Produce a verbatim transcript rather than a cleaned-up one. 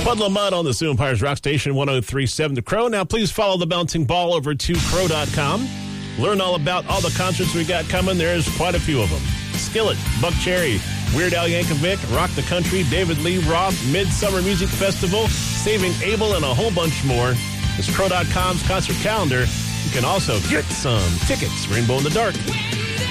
Puddle of Mud on the Sioux Empires Rock Station, one oh three point seven The Crow. Now, please follow the bouncing ball over to crow dot com. Learn all about all the concerts we got coming. There's quite a few of them. Skillet, Buck Cherry, Weird Al Yankovic, Rock the Country, David Lee Roth, Midsummer Music Festival, Saving Abel, and a whole bunch more. It's crow dot com's concert calendar. You can also get some tickets. Rainbow in the Dark.